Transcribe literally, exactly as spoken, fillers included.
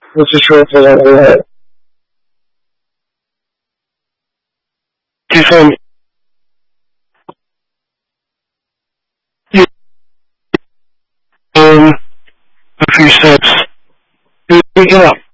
Let's just try for that. Alright. Defend. You um a few steps. Pick it up.